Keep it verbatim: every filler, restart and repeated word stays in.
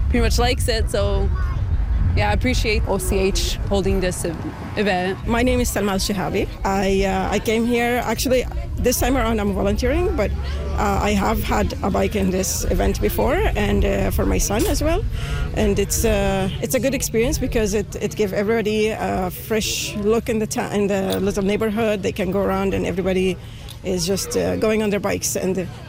pretty much likes it. So yeah, I appreciate O C H holding this event. My name is Salma Al-Shihabi. I uh, I came here, actually, this time around I'm volunteering, but uh, I have had a bike in this event before, and uh, for my son as well. And it's uh, it's a good experience because it, it gives everybody a fresh look in the ta- in the little neighborhood. They can go around and everybody is just uh, going on their bikes. And